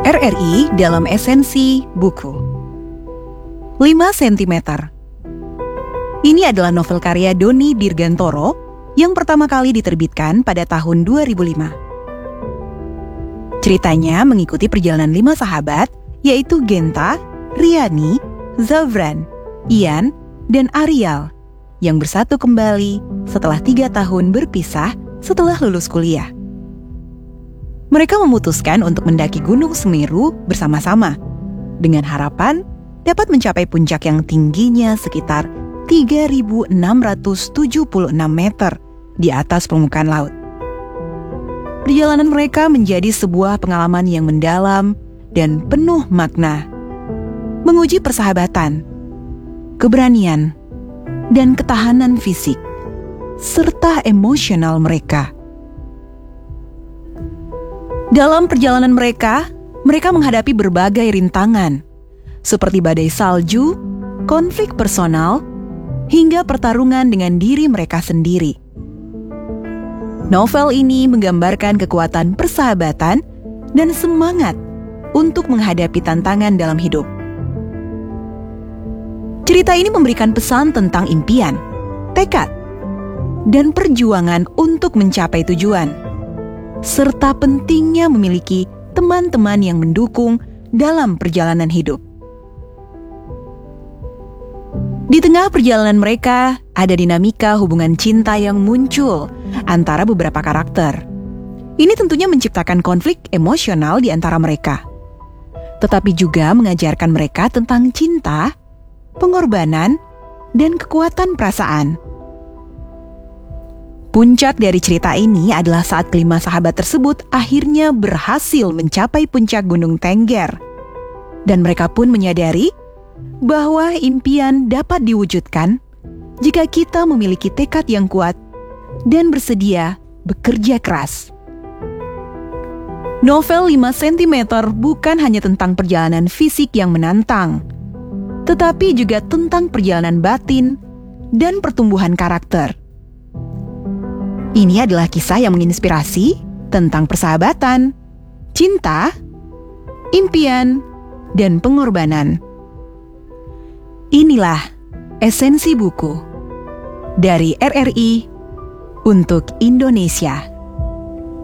RRI dalam esensi buku. 5 cm. Ini adalah novel karya Doni Dirgantoro yang pertama kali diterbitkan pada tahun 2005. Ceritanya mengikuti perjalanan 5 sahabat, yaitu Genta, Riani, Zavran, Ian, dan Arial, yang bersatu kembali setelah 3 tahun berpisah setelah lulus kuliah. Mereka memutuskan untuk mendaki Gunung Semeru bersama-sama, dengan harapan dapat mencapai puncak yang tingginya sekitar 3.676 meter di atas permukaan laut. Perjalanan mereka menjadi sebuah pengalaman yang mendalam dan penuh makna, menguji persahabatan, keberanian, dan ketahanan fisik, serta emosional mereka. Dalam perjalanan mereka menghadapi berbagai rintangan, seperti badai salju, konflik personal, hingga pertarungan dengan diri mereka sendiri. Novel ini menggambarkan kekuatan persahabatan dan semangat untuk menghadapi tantangan dalam hidup. Cerita ini memberikan pesan tentang impian, tekad, dan perjuangan untuk mencapai tujuan, serta pentingnya memiliki teman-teman yang mendukung dalam perjalanan hidup. Di tengah perjalanan mereka, ada dinamika hubungan cinta yang muncul antara beberapa karakter. Ini tentunya menciptakan konflik emosional di antara mereka, tetapi juga mengajarkan mereka tentang cinta, pengorbanan, dan kekuatan perasaan. Puncak dari cerita ini adalah saat kelima sahabat tersebut akhirnya berhasil mencapai puncak Gunung Tengger. Dan mereka pun menyadari bahwa impian dapat diwujudkan jika kita memiliki tekad yang kuat dan bersedia bekerja keras. Novel 5 cm bukan hanya tentang perjalanan fisik yang menantang, tetapi juga tentang perjalanan batin dan pertumbuhan karakter. Ini adalah kisah yang menginspirasi tentang persahabatan, cinta, impian, dan pengorbanan. Inilah esensi buku dari RRI untuk Indonesia.